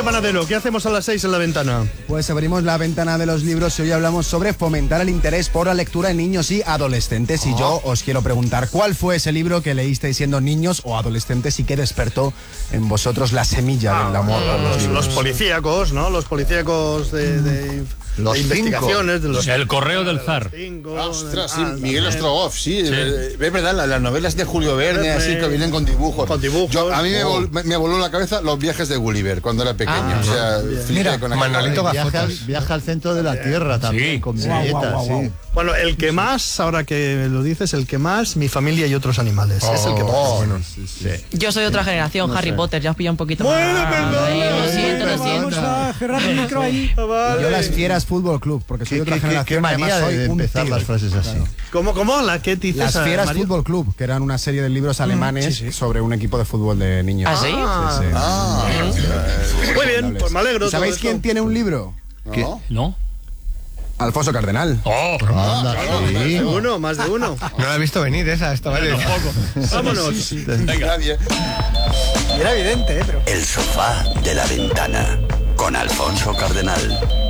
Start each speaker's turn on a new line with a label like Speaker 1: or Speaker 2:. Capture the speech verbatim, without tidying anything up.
Speaker 1: Panadero, ¿qué hacemos a las seis en la ventana?
Speaker 2: Pues abrimos la ventana de los libros y hoy hablamos sobre fomentar el interés por la lectura en niños y adolescentes. Oh. Y yo os quiero preguntar, ¿cuál fue ese libro que leísteis siendo niños o adolescentes y que despertó en vosotros la semilla ah, del amor a los,
Speaker 1: los, los policíacos, ¿no? Los policíacos de... de...
Speaker 3: Los
Speaker 1: de investigaciones de los,
Speaker 4: el correo del zar.
Speaker 3: Cinco, Ostras, sí, ah, Miguel Ostrogoff, sí, sí. Es verdad, las, las novelas de Julio Verne, así que vienen con dibujos.
Speaker 1: Con dibujos.
Speaker 3: Yo, a mí me,
Speaker 1: oh.
Speaker 3: vol, me, me voló la cabeza Los viajes de Gulliver cuando era pequeño. Ah, o sea,
Speaker 5: mira,
Speaker 3: con
Speaker 5: Manolito viaja, viaja al centro de la Tierra también, sí. con billetas, wow, wow, wow.
Speaker 1: sí. Bueno, el que más, ahora que lo dices, el que más, Mi familia y otros animales.
Speaker 3: Oh,
Speaker 1: es el que más.
Speaker 3: Oh, bueno, sí, sí.
Speaker 6: Sí. Yo soy otra generación, no Harry sé. Potter, ya os pilla un poquito
Speaker 1: bueno,
Speaker 6: más.
Speaker 1: Perdón,
Speaker 6: Ay, lo siento, lo siento.
Speaker 7: A cerrar el micro ahí.
Speaker 2: Vale. Yo las Fieras Fútbol Club, porque soy otra
Speaker 5: ¿Qué,
Speaker 2: generación.
Speaker 5: Qué manía
Speaker 2: soy
Speaker 5: de empezar
Speaker 2: tigre.
Speaker 5: las frases así.
Speaker 2: Claro.
Speaker 1: ¿Cómo, cómo? ¿La qué dices?
Speaker 2: Las Fieras
Speaker 1: Mario?
Speaker 2: Fútbol Club, que eran una serie de libros alemanes mm, sí, sí. sobre un equipo de fútbol de niños.
Speaker 6: ¿Ah, sí?
Speaker 2: sí, sí.
Speaker 3: Ah,
Speaker 1: sí. Muy bien, pues me alegro.
Speaker 2: ¿Sabéis quién tiene un libro?
Speaker 4: ¿Qué? ¿No?
Speaker 2: Alfonso Cardenal.
Speaker 4: Oh,
Speaker 3: ah, claro,
Speaker 1: sí. Más de uno, más de uno.
Speaker 5: No la he visto venir esa, esta vale.
Speaker 1: Tampoco. Vámonos.
Speaker 3: Sí, sí. Venga. Nadie.
Speaker 7: Era evidente, ¿eh? Pero...
Speaker 8: El sofá de la ventana con Alfonso Cardenal.